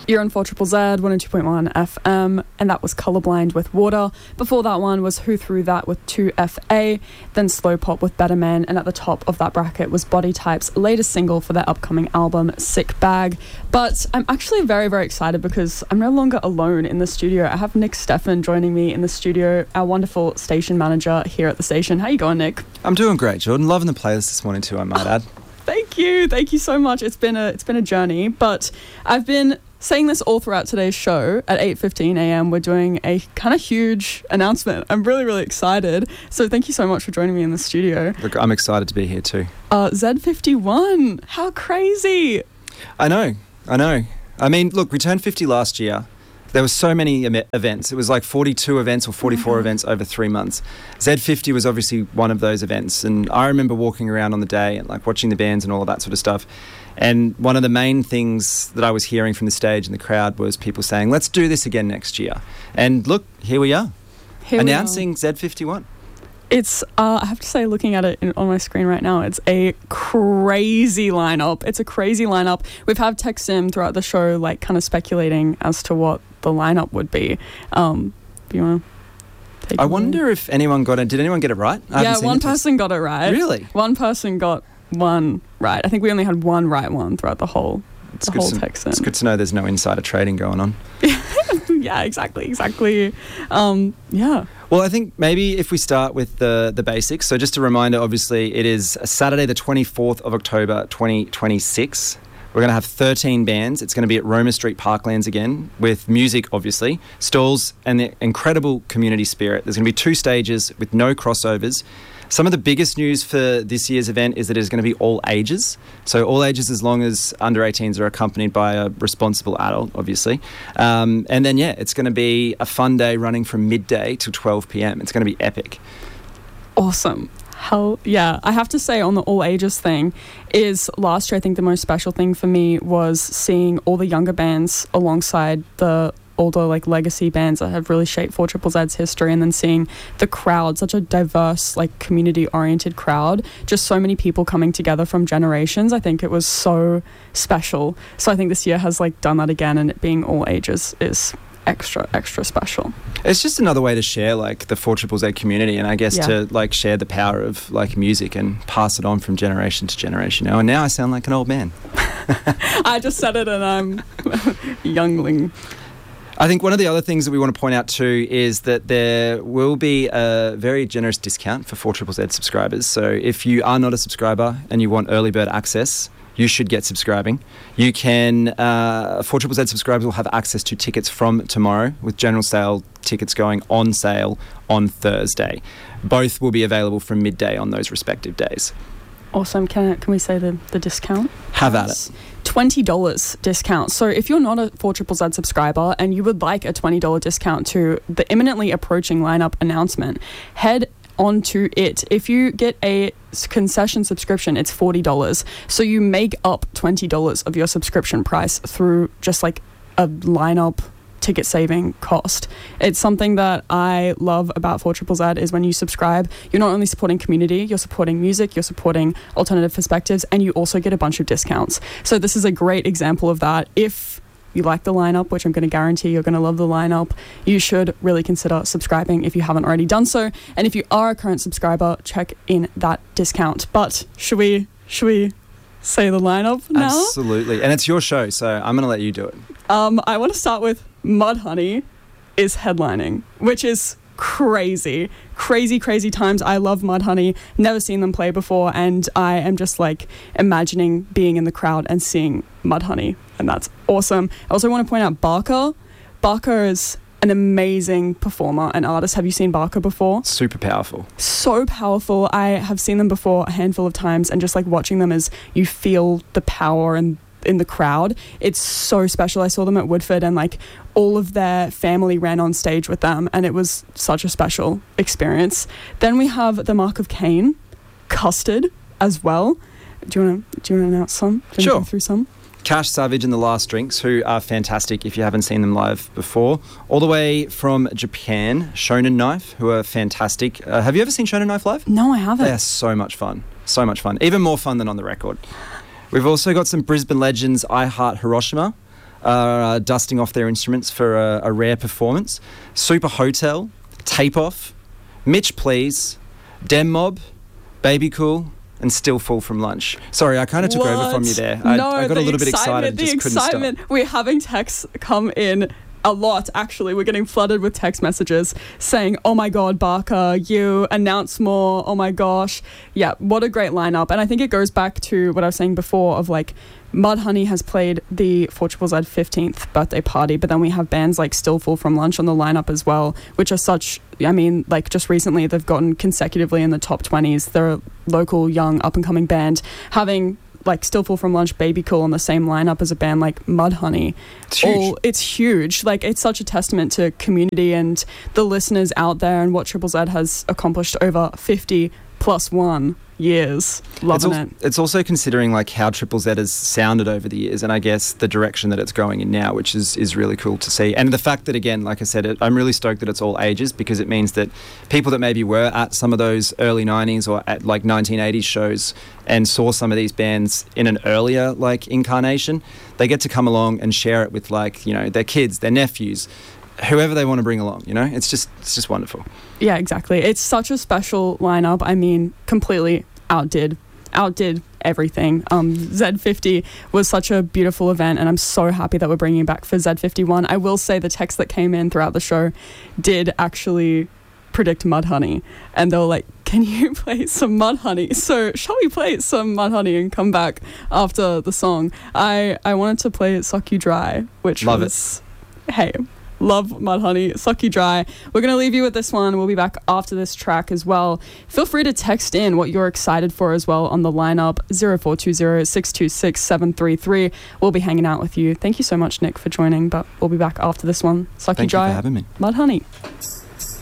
You're on 4ZZZ, 102.1 FM, and that was Colorblind with Water. Before that one was Who Threw That with 2FA, then Slow Pop with Better Man, and at the top of that bracket was Body Type's latest single for their upcoming album, Sick Bag. But I'm actually very, very excited because I'm no longer alone in the studio. I have Nick Steffen joining me in the studio, our wonderful station manager here at the station. How you going, Nick? I'm doing great, Jordan. Loving the playlist this morning too, I might add. Thank you so much. It's been a journey, but I've been saying this all throughout today's show. At 8:15 a.m. we're doing a kind of huge announcement. I'm really, really excited. So thank you so much for joining me in the studio. Look, I'm excited to be here too. Z51, how crazy! I know. I mean, look, we turned 50 last year. There were so many events. It was like 42 events or 44 events over 3 months. Z50 was obviously one of those events. And I remember walking around on the day and like watching the bands and all of that sort of stuff. And one of the main things that I was hearing from the stage and the crowd was people saying, let's do this again next year. And look, here we are. Announcing Z51. It's, I have to say, looking at it on my screen right now, it's a crazy lineup. We've had Tech Sim throughout the show, like, kind of speculating as to what the lineup would be. Do you want to take it? I wonder if anyone got it. Did anyone get it right? Yeah, one person got it right. Really? One person got one right. I think we only had one right one throughout the whole Tech Sim. It's good to know there's no insider trading going on. Yeah, exactly. Yeah. Well, I think maybe if we start with the basics. So just a reminder, obviously, it is Saturday the 24th of October 2026. We're going to have 13 bands. It's going to be at Roma Street Parklands again with music, obviously, stalls and the incredible community spirit. There's going to be 2 stages with no crossovers. Some of the biggest news for this year's event is that it's going to be all ages. So all ages as long as under 18s are accompanied by a responsible adult, obviously. And then, it's going to be a fun day running from midday till 12 p.m. It's going to be epic. Awesome. Hell yeah. I have to say, on the all ages thing, is last year I think the most special thing for me was seeing all the younger bands alongside the older like legacy bands that have really shaped 4ZZZ's history, and then seeing the crowd, such a diverse, like, community oriented crowd, just so many people coming together from generations. I think it was so special. So I think this year has like done that again, and it being all ages is extra special. It's just another way to share like the 4ZZZ community, and I guess to like share the power of like music and pass it on from generation to generation. And now I sound like an old man. I just said it and I'm youngling. I think one of the other things that we want to point out too is that there will be a very generous discount for 4ZZZ subscribers. So if you are not a subscriber and you want early bird access, you should get subscribing. You can, 4ZZZ subscribers will have access to tickets from tomorrow, with general sale tickets going on sale on Thursday. Both will be available from midday on those respective days. Awesome. Can we say the discount? Have at it. $20 discount. So if you're not a 4ZZZ subscriber and you would like a $20 discount to the imminently approaching lineup announcement, head onto it. If you get a concession subscription, it's $40. So you make up $20 of your subscription price through just like a lineup ticket saving cost. It's something that I love about 4ZZZ is when you subscribe, you're not only supporting community, you're supporting music, you're supporting alternative perspectives, and you also get a bunch of discounts. So this is a great example of that. If you like the lineup, which I'm going to guarantee you're going to love the lineup, you should really consider subscribing if you haven't already done so. And if you are a current subscriber, check in that discount. But should we say the lineup now? Absolutely. And it's your show, so I'm going to let you do it. I want to start with Mudhoney is headlining, which is crazy times. I love Mudhoney, never seen them play before, and I am just like imagining being in the crowd and seeing Mudhoney, and that's awesome. I also want to point out Barker is an amazing performer and artist. Have you seen Barker before? Super powerful. So powerful. I have seen them before a handful of times, and just like watching them as you feel the power and in the crowd, it's so special. I saw them at Woodford and like all of their family ran on stage with them, and it was such a special experience. Then we have the Mark of Cain, Custard as well. Do you want to announce some? Sure. Go through some? Cash Savage and the Last Drinks, who are fantastic if you haven't seen them live before. All the way from Japan, Shonen Knife, who are fantastic. Have you ever seen Shonen Knife live? No, I haven't. They are so much fun. So much fun. Even more fun than on the record. We've also got some Brisbane legends, I Heart Hiroshima. are dusting off their instruments for a rare performance. Super Hotel, Tape Off, Mitch Please, Dem Mob, Baby Cool, and Still Full from Lunch. Sorry, I kind of took over from you there. I got a little bit excited. The excitement. We're having texts come in a lot, actually. We're getting flooded with text messages saying, oh my God, Barker, you announce more. Oh my gosh. Yeah, what a great lineup. And I think it goes back to what I was saying before of like, Mudhoney has played the 4ZZZ 15th birthday party, but then we have bands like Still Full from Lunch on the lineup as well, which are such, I mean, like just recently they've gotten consecutively in the top 20s. They're a local, young, up-and-coming band. Having like Still Full from Lunch, Baby Cool on the same lineup as a band like Mudhoney. It's huge. It's huge. Like, it's such a testament to community and the listeners out there and what Triple Z has accomplished over 50+1 years. Loving it. It's also considering like how Triple Z has sounded over the years, and I guess the direction that it's going in now, which is really cool to see. And the fact that, again, like I said, I'm really stoked that it's all ages, because it means that people that maybe were at some of those early 90s or at like 1980s shows and saw some of these bands in an earlier like incarnation, they get to come along and share it with like, you know, their kids, their nephews, whoever they want to bring along, you know? It's just wonderful. Yeah, exactly. It's such a special lineup. I mean, completely outdid everything. Z50 was such a beautiful event, and I'm so happy that we're bringing it back for Z51. I will say the texts that came in throughout the show did actually predict Mudhoney, and they were like, can you play some Mudhoney? So shall we play some Mudhoney and come back after the song? I wanted to play Suck You Dry, which hey, love Mudhoney, Suck You Dry. We're going to leave you with this one. We'll be back after this track as well. Feel free to text in what you're excited for as well on the lineup, 0420 626 733. We'll be hanging out with you. Thank you so much, Nick, for joining, but we'll be back after this one. Suck You Dry. Thank you for having me. Mudhoney.